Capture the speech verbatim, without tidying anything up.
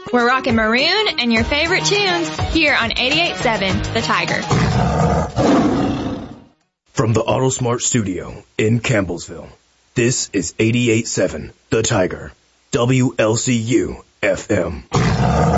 We're rocking Maroon and your favorite tunes here on eighty-eight point seven The Tiger. From the AutoSmart studio in Campbellsville, this is eighty-eight point seven The Tiger, W L C U F M.